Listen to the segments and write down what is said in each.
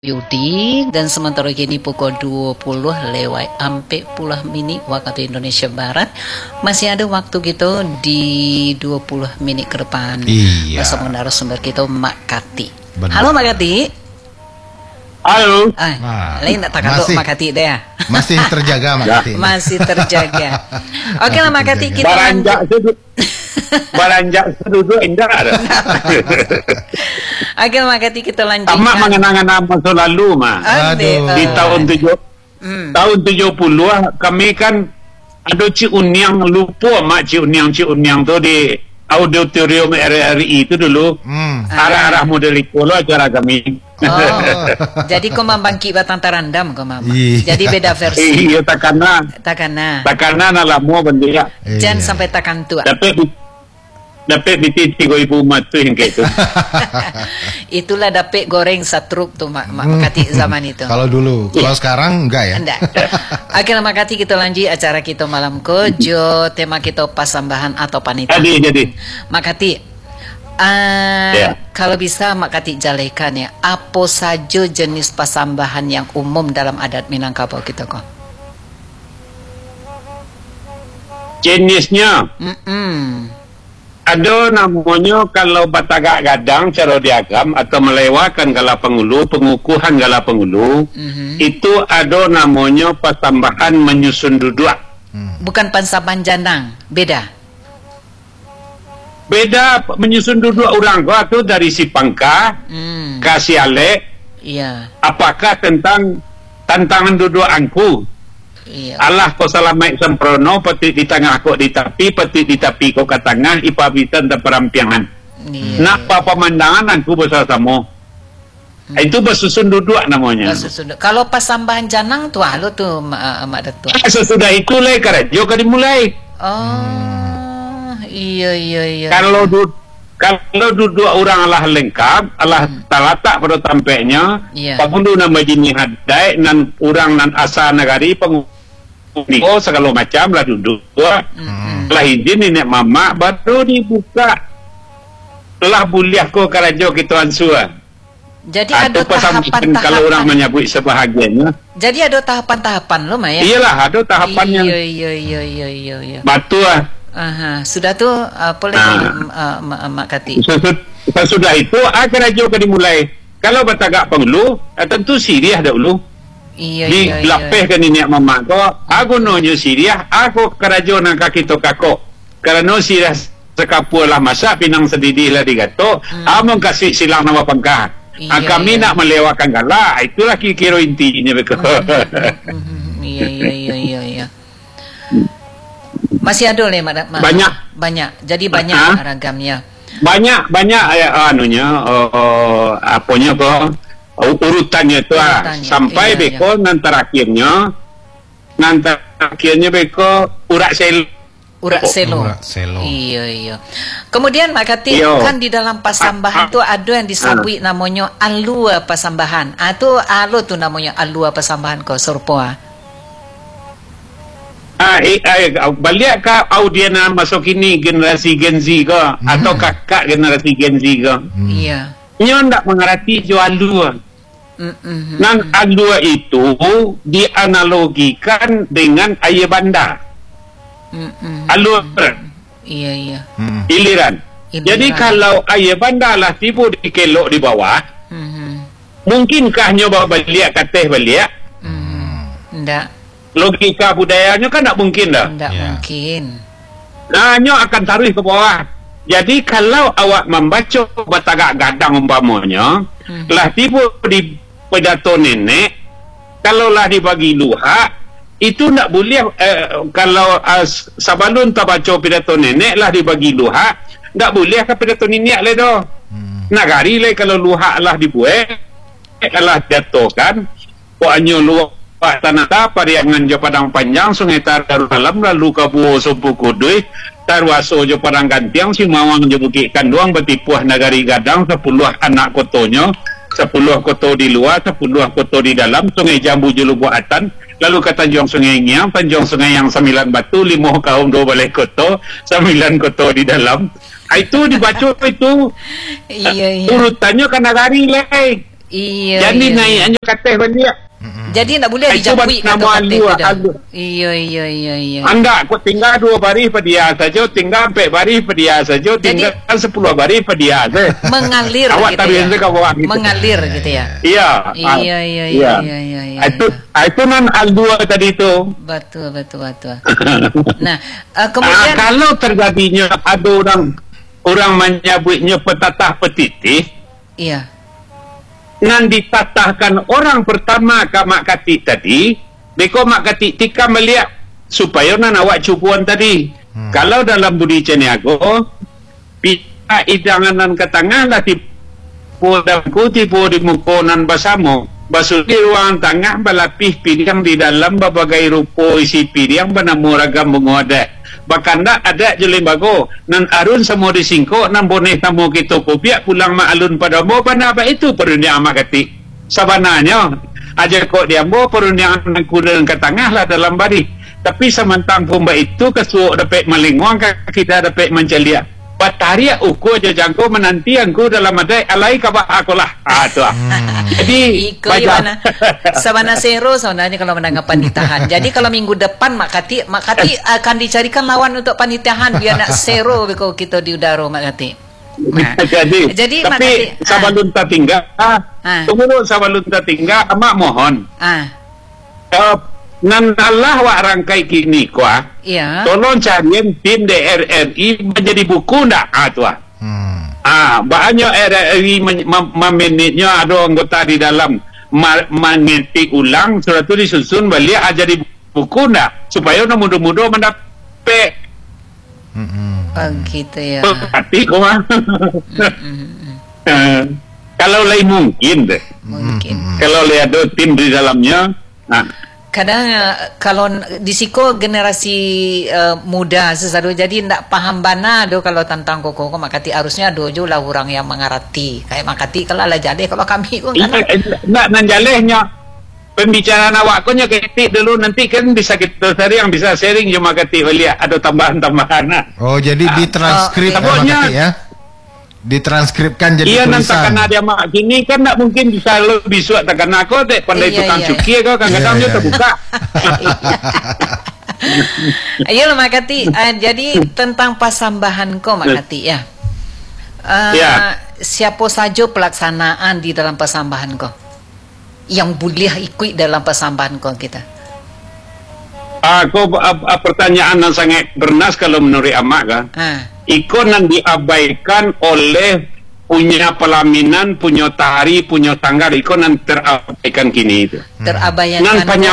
Yudi dan sementara kini pukul 20 lewat 40 menit waktu Indonesia Barat. Masih ada waktu kita di 20 menit ke depan. Iya. Bersama narasumber kita Mak Kati. Benar. Halo Mak Kati. Halo. Lain tak takkan Mak Kati deh ya. Masih terjaga Mak Kati. Masih terjaga. Oke lah Mak Kati, kita Baranjak seduduk indah ada. Oke Mak Kati, kita lanjutkan. Tamak mengenang-kenang masa lalu mah. Aduh. Di tahun 70 kami kan ada Cik Uniang, lupa mak Cik Uniang tu di auditorium RRI itu dulu. Arah-arah model itu lah acara kami. Oh, jadi kau membangkit batang terandam kau mama. Iya. Jadi beda versi. Iya takana nak lama benda. Jangan sampai takkan tua. Dapat titik ibu umat tu yang kayak itu. Itulah dapat goreng satruk tuh Mak Kati zaman itu. Kalau dulu, kalau sekarang enggak ya? Enggak. Oke Mak Kati, kita lanjut acara kita malam kojo. Tema kita pasambahan atau panitia. Jadi. Mak Kati, kalau bisa Mak Kati jalekan ya, apa saja jenis pasambahan yang umum dalam adat Minangkabau kita kok? Jenisnya ada namanya kalau batagak gadang cara diagam atau melewatkan gala pengulu, pengukuhan gala pengulu, itu ada namanya pasambahan menyusun duduk. Bukan pasambahan janang, beda. Beda menyusun duduk orang gua tu dari si pangka, kasih alek. Iya. Apakah tentang tantangan duduk angku? Iya. Allah ko salamai semprono, peti di tengah kok di tepi, peti di tepi kok ke tengah, ipabitan teperampiangan. Iya. Nak pemandangan angku bersama. Itu bersusun duduk namanya. Kalau pasambahan janang tu halo tu Mak Datuk. Sesudah itu le karajo kan dimulai. Oh, iya. Kalau duduk orang Allah lengkap, Allah talatak pada tampaknya, pengundu nama jini hadai, nan orang nan asa negari pengundu segala macam lah duduk. Lah izin nenek mama baru dibuka. Lah buliah ko karajo kita ansua. Jadi ada tahapan-tahapan. Kalau orang menyebut sebahagiannya. Jadi ada tahapan-tahapan lo Maya. Iyalah ada tahapannya. Iya. Batu lah. Aha, sudah tu apa lagi Mak Kati? Sesudah itu karajo kan dimulai. Kalau batagak pengulu, tentu Siriah dahulu. Iya. Dilapehkan ini mama ko, aku nonyo Siriah, aku karajo nang kaki to kako. Karena Siriah sekapu lah masak pinang sedidih lah digato, among kasih silang nama pangkah. Kami nak melewatkan gala, itulah kira intinya begitu. Iya. Masih ada le banyak. Jadi banyak ragamnya. Banyak anunya apanya ko urutannya tu sampai beko nan terakhirnya beko urak selo. Iya. Kemudian Mak Kati kan di dalam pasambahan tu ada yang disebut namanya alua pasambahan. Atau alo tu namanya alua pasambahan ko sorpoa. Balik ke audiena masuk ini generasi Gen Z ke atau kakak generasi Gen Z ke? Iya. Nyo ndak mengerti jo alua. Nan alua itu dianalogikan dengan air bandar. Alua. Iya. Iliran. Jadi kalau air bandar lah tiba dikelok di bawah, mungkinkah nyoba balik kateh balik? Ndak. Logika budayanya kan tak mungkin dah. Tidak mungkin. Nyo akan taruh ke bawah. Jadi kalau awak membaca batagak gadang umpamanya, lah tiba di pidato nenek, kalau lah dibagi luha, itu tak boleh. Kalau sabalun tak baca pidato nenek lah dibagi luha, tak boleh ke pidato nenek le doh. Nagari le kalau luha lah dibuat, lah jatuhkan, pokoknya luha tanah pariangan jo padang panjang sungai Taru dalam lalu kabuo sopu kudui tarwaso jo padang gantiang si mawang jo bukit kanduang betipuah nagari gadang 10 anak kotonya 10 koto di luar 10 koto di dalam sungai jambu jo lubuatan lalu ke tanjung sungai Ngiang tanjung sungai yang 9 batu 5 kaum 2 balai koto 9 koto di dalam itu dibaca itu urutannya kan nagari le Iya. Jadi iya, naik anjo kateh balik. Jadi tak boleh Itu dijapui kata nama kata alur. Iya. Anda kau tinggal 2 baris pada dia saja, tinggal 4 baris pada dia saja, tinggal 10 baris pada dia saja. Mengalir Awak gitu tak ya. biasa kau bawa gitu. Mengalir gitu ya. Iya. Iya. Itu nan al-2 tadi itu. Betul. Nah, kemudian kalau terjadinya ada orang menyebutnya petatah petitih, iya. nan ditatahkan orang pertama ke Mak Katik tadi, beko Mak Katik tika melihat supaya nan awak cubuan tadi. Kalau dalam budi ceniago, pihak idangan nan ke tengah lah tipu di mukonan basamo. Basuh di ruang tengah balapih pidang di dalam berbagai rupa isi pidang benamu ragam mengodak. Bahkan tak ada jelim bago nan arun semua disingko nan boneh tamu kita kopiak pulang mak alun pada mo pada apa itu perunia amak ketik sabananya aja kok dia mo perunia nan kuda ke tengah lah dalam bari tapi semantang pomba itu kesuuk dapat melingwang kita dapat mencelia bataria uku aja jangko menanti angku dalam adai alai kabak akulah tu jadi gimana sabana sero sebenarnya kalau menangkap panitahan. Jadi kalau minggu depan Mak Kati akan dicarikan lawan untuk panitahan biar nak sero beko kita di udara Mak Kati. Nah, jadi tapi sabalun tak tinggal tunggu sabalun tak tinggal amak mohon nan Allah wa rangkai kini kuah tolong cariin tim DRRI menjadi buku ndak tuah banyak RRI memenitnya ada anggota di dalam mengetik ulang surat itu disusun balik jadi buku ndak supaya mudah-mudah mendapat gitu ya hati kuah kalau lain mungkin kalau lihat ada tim di dalamnya kadang kalau disiko generasi muda sesadu jadi ndak paham bana do kalau tentang koko makati harusnya dojo lah orang yang mengerti kayak makati kalau lah jadi kalau kami pun ndak nanjalehnya pembicaraan awaknya ketik dulu nanti kan bisa kita sharing bisa sharing cuma ketik balik ada tambahan-tambahan. Oh jadi ditranskrip ya ditranskripkan jadi iya, tulisan. Iya, nanti dia mak gini kan tak mungkin bisa lebih suat takkan aku dek pandai tukang cuki kau kadang-kadang dia terbuka. Ayo Mak Kati, jadi tentang pasambahan kau Mak Kati ya. Siapa saja pelaksanaan di dalam pasambahan kau yang boleh ikut dalam pasambahan kau kita? Aku pertanyaan yang sangat bernas kalau menurut amak kan. Ikon yang diabaikan oleh punya pelaminan, punya tari, punya tanggar, ikon yang terabaikan kini itu. Terabaikan.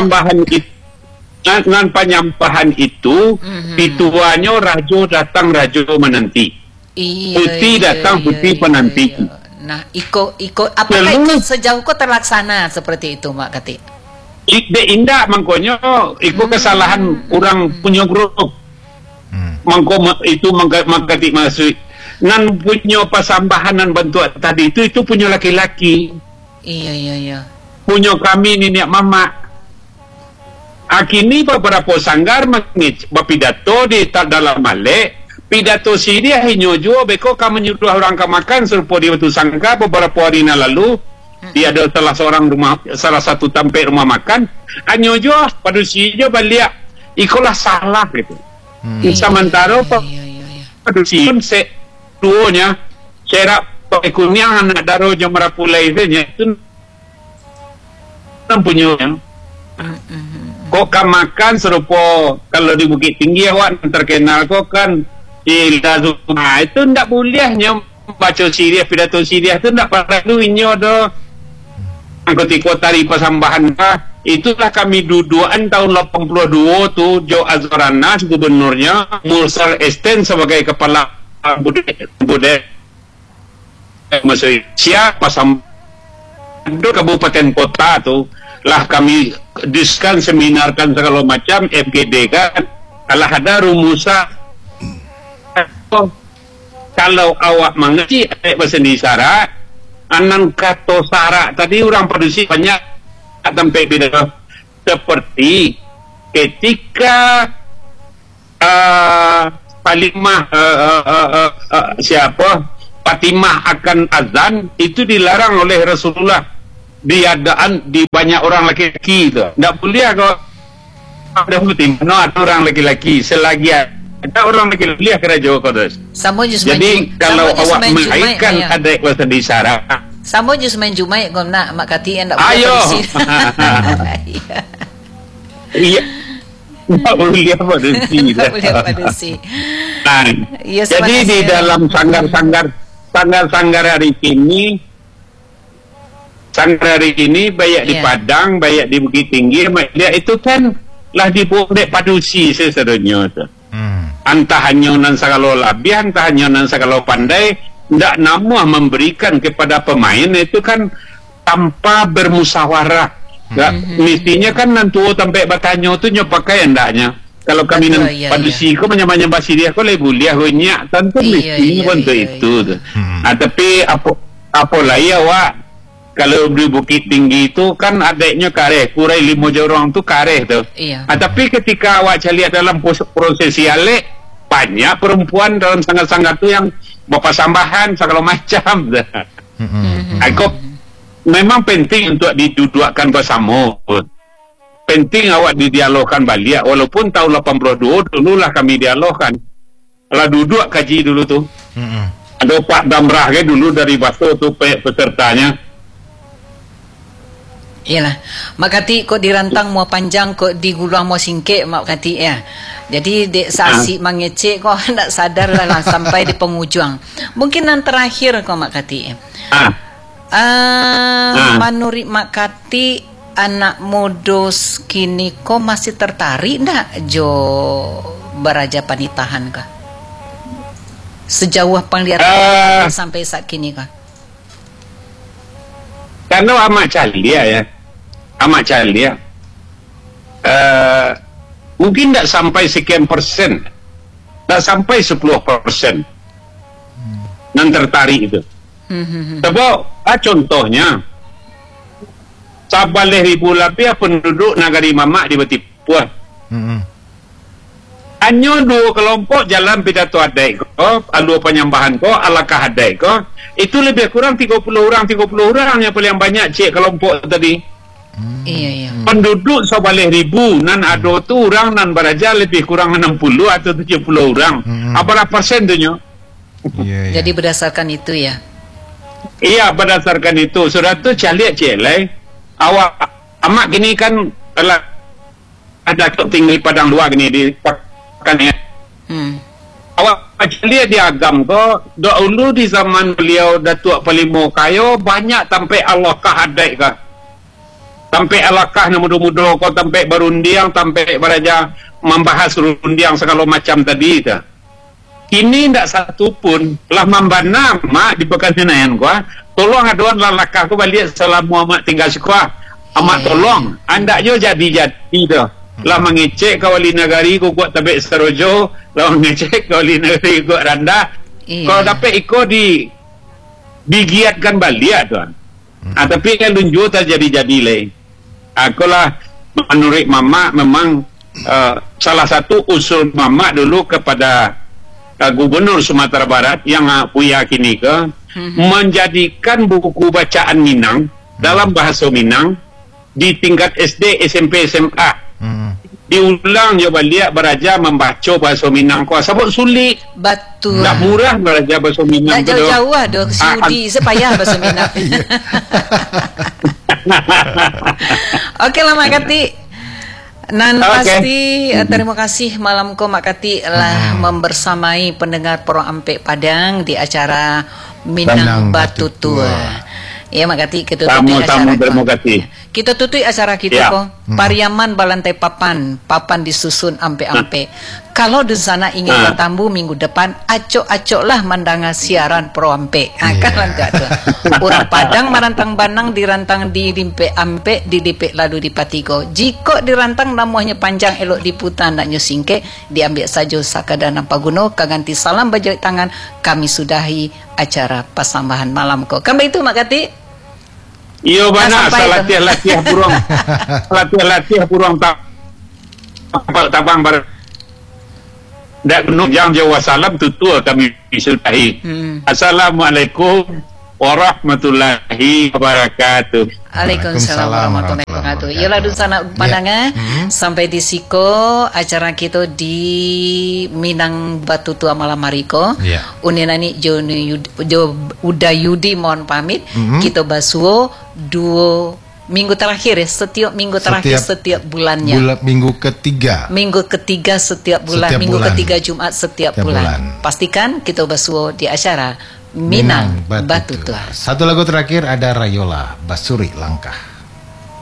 Nan penyambahan itu, pituannya rajo datang rajo menanti. Putih datang putih penanti. Nah, apakah itu sejauh kau terlaksana seperti itu Mak Kati? Indah mangkonya, itu kesalahan orang punya grup. Mangko itu mengganti masuk nan punya pasambahanan bentuk tadi itu punya laki-laki iya punya kami nenek mama akini beberapa sanggar berpidato di dalam male pidato dia hanya jua beko kamu nyuruh orang ke makan serupa di batu sangka beberapa hari lalu dia ada salah satu tempat rumah makan hanya jua pada dia balik ikolah salah gitu. Sementara produksiun duonya serap ekonominya anak daro jam rapulai itu punya kok makan serupa kalau di Bukit Tinggi awak terkenal kok kan itu ndak bolehnya baca siriah pidato siriah itu ndak perlu inyo ketika tari pasambahan itulah kami duduan tahun 82 tu Jo Azranas gubernurnya Mursal Esten sebagai kepala budaya Malaysia pasambahan kabupaten kota tu lah kami diskan seminarkan segala macam FGD kan alah ada rumusan kalau awak mengerti bahasa Indonesia anan kato sara tadi orang produksi banyak sampai beda seperti ketika Fatimah akan azan itu dilarang oleh Rasulullah diadaan di banyak orang laki-laki tu. Tak boleh kalau ada ada orang laki-laki selagi ada orang laki-laki kerja kau tu. Jadi kalau awak melahirkan adik kuasa di Sarah. Samo je semain Jumaat kau nak mak kati yang tak boleh pada iya. Tak boleh pada si. Tak boleh pada si. Jadi di dalam sanggar hari ini banyak di Padang, banyak di Bukit Tinggi, dia itu kan lah dibuat padusi sesedunya tu. Antah hanya nan sakalo labih, antah hanya nan sakalo pandai, ndak nama memberikan kepada pemain itu kan tanpa bermusyawarah. Mestinya kan nanti sampai bertanya tu nyo pakai ndaknya. Kalau kami nan padusi ko menyamanya basi dia ko lebih liah banyak tentu mestinya untuk itu tu. Tapi apa lah ya Wak, kalau di Bukit Tinggi itu kan adiknya kareh, kurai 5 orang tu kareh tu. Tapi ketika awak lihat dalam prosesi alek, banyak perempuan dalam sanggar-sanggar tu yang bapak sambahan segala macam. Aku memang penting untuk didudukkan bersama. Penting awak didialogkan balik, walaupun tahun 82 dululah kami dialogkan. Lah duduk kaji dulu tu. Ada Pak Damrah ke dulu dari Baso tu pesertanya. Iyalah, mak kati kok dirantang mau panjang kok diguluang mau singkek mak kati ya. Jadi dek sasi mangecek kok hendak sadar lah sampai di penghujung. Mungkin yang terakhir kok mak kati. Menurut mak kati anak modus kini kok masih tertarik ndak jo beraja panitahan kah? Sejauh penglihatan sampai saat kini kah? Karena amat calia ya. Amat calia. Mungkin tak sampai sekian persen. Tak sampai 10%. Yang tertarik itu. Sebab contohnya Sabaleh ribu lebih penduduk negari Mamak di Betipu. Hanya 2 kelompok jalan pidato adai ko, alu penyambahan ko, alakah adai ko. Itu lebih kurang 30 orang yang paling banyak cek kelompok tadi. Iya. Penduduk Sabaleh ribu, nan ada tu orang nan beraja lebih kurang 60 atau 70 orang. Apa persen tu nyo? Jadi berdasarkan itu ya. Iya, berdasarkan itu. Sudah tu caliak celai. Awak amak gini kan ada tinggal Padang luar gini di kan ya. Awak lihat di agam ko dahulu di zaman beliau Datuk Palimo Kayo banyak sampai Allah kah adai kah. Sampai Allah kah muda-muda ko sampai berundiang sampai beraja membahas rundiang segala macam tadi ta. Kini ndak satu pun lah membana mak di Pekanbayan ko. Tolong aduan lalakah ko balik selama mak tinggal sekolah. Amat tolong andaknya jadi tu. Lah mengecek kawali negari ku kuat tabek Serojo, lah mengecek kawali negari ku Randa. Kalau dapat ikut digiatkan balik tuan. Tapi kan lunjuk tak jadi leh. Akulah menurut Mama memang salah satu usul Mama dulu kepada Gubernur Sumatera Barat yang punya kini ke menjadikan buku bacaan Minang dalam bahasa Minang di tingkat SD, SMP, SMA. Diulang coba lihat beraja membaca bahasa Minang ko sebab sulit. Betul. Tak murah beraja bahasa Minang. Tak jauh-jauh ada sudi sepayah bahasa Minang. Okey lah Mak Kati. Nan pasti terima kasih malam ko Mak Kati lah membersamai pendengar Pro Ampek Padang di acara Minang Batu Tua. Ya Mak Kati kita tutup acara kita tutup acara kita ko Pariaman Balantai Papan disusun ampe-ampe. Kalau di sana ingin bertambu minggu depan acok-acok lah mandanga siaran Pro Ampe. Kan enggak tu. Orang Padang marantang banang dirantang di rimpe ampe di dipek lalu di patigo. Jika dirantang namanya panjang elok diputan nak nyusingke diambil saja sakada nampak guno kaganti salam bajak tangan kami sudahi acara pasambahan malam ko. Kami itu Mak Kati. Iyo bana latihan burung. Latihan burung tabang bar. Dak gunung jang Jawa salam tutua kami sudahi. Assalamualaikum warahmatullahi wabarakatuh. Waalaikumsalam warahmatullahi wabarakatuh. Yalah dusana pandangan sampai di siko acara kita di Minang Batu Tua Malam Mariko. Uninani jo Udayudi mohon pamit. Kita basuo 2 minggu terakhir ya, setiap minggu terakhir setiap bulannya. Minggu ketiga. Minggu ketiga setiap bulan. Minggu ketiga Jumat setiap bulan. Pastikan kita basuo di acara Minang Batu Tua. Satu lagu terakhir ada Rayola Basuri Langkah.